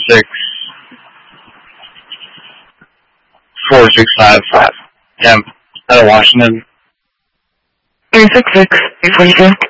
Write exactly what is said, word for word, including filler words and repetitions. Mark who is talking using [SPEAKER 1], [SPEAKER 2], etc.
[SPEAKER 1] six, four six five five. Yeah, out of Washington.
[SPEAKER 2] three six six, eight four two.